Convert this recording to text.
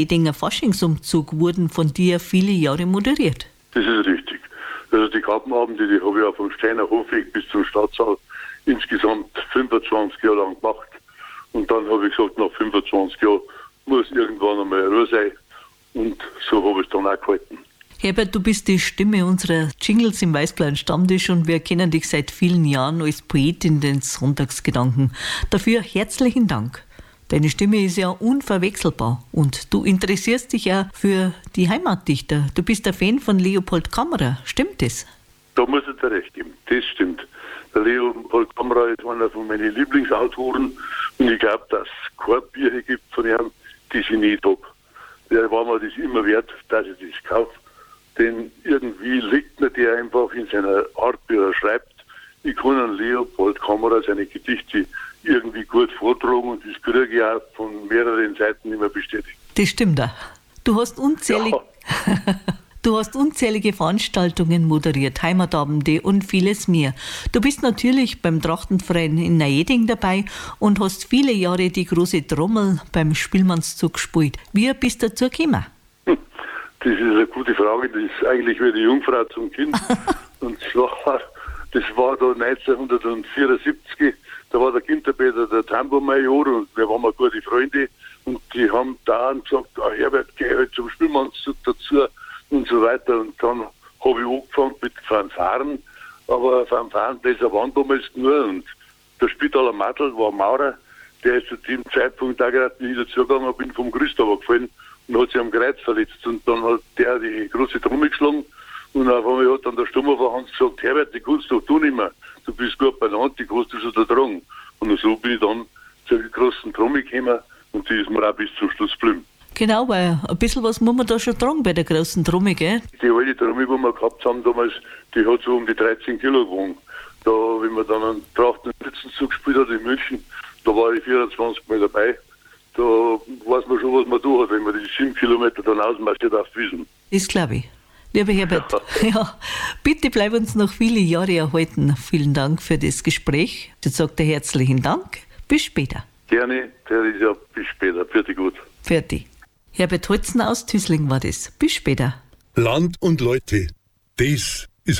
Edinger Faschingsumzug wurden von dir viele Jahre moderiert. Das ist richtig. Also die Gartenabende, die habe ich auch vom Steiner Hofweg bis zum Stadtsaal insgesamt 25 Jahre lang gemacht. Und dann habe ich gesagt, nach 25 Jahren muss irgendwann einmal Ruhe sein. Und so habe ich es dann auch gehalten. Herbert, du bist die Stimme unserer Jingles im Weißblauen Stammtisch und wir kennen dich seit vielen Jahren als Poetin den Sonntagsgedanken. Dafür herzlichen Dank. Deine Stimme ist ja unverwechselbar und du interessierst dich ja für die Heimatdichter. Du bist ein Fan von Leopold Kammerer, stimmt das? Da muss ich dir recht geben, das stimmt. Der Leopold Kammerer ist einer von meinen Lieblingsautoren und ich glaube, dass es keine Bücher gibt von ihm, die ich nicht habe. Der war mir das immer wert, dass ich das kaufe. Denn irgendwie liegt mir der einfach in seiner Art, wie er schreibt. Ich kann an Leopold Kammerer seine Gedichte irgendwie gut vortragen und das kriege ich auch von mehreren Seiten immer bestätigt. Das stimmt auch. Du hast unzählige Veranstaltungen moderiert, Heimatabende und vieles mehr. Du bist natürlich beim Trachtenverein in Neueding dabei und hast viele Jahre die große Trommel beim Spielmannszug gespielt. Wie bist du dazu gekommen? Das ist eine gute Frage. Das ist eigentlich wie die Jungfrau zum Kind. Und zwar, das war da 1974, da war der Ginterpeter der Tambourmajor und wir waren mal gute Freunde und die haben da gesagt, Herbert, geh halt zum Spielmannszug dazu und so weiter. Und dann habe ich angefangen mit Fanfaren, aber Fanfarenbläser waren damals nur und der Spitaler Matl war Maurer, der ist zu dem Zeitpunkt auch gerade nicht dazugegangen, bin vom Gerüst gefallen und hat sich am Kreuz verletzt und dann hat der die große Trommel geschlagen und auf einmal hat dann der Stummerfer Hans gesagt, Herbert, die kannst doch du nicht mehr, du bist gut beieinander, die kannst du schon da tragen. Und so bin ich dann zur großen Trommel gekommen und die ist mir auch bis zum Schluss geblieben. Genau, weil ein bisschen was muss man da schon tragen bei der großen Trommel, gell? Die alte Trommel, die wir gehabt haben damals, die hat so um die 13 Kilo gewogen. Da, wenn man dann einen Trachtenzug gespielt hat in München, da war ich 24 Mal dabei. Da weiß man schon, was man tut, wenn man die 7 Kilometer dann ausmarschiert auf Wiesen. Das glaube ich. Lieber Herbert, ja, bitte bleib uns noch viele Jahre erhalten. Vielen Dank für das Gespräch. Jetzt sagt er herzlichen Dank. Bis später. Gerne, Theresa, bis später. Fertig gut. Fertig. Herbert Holzen aus Tüßling war das. Bis später. Land und Leute, das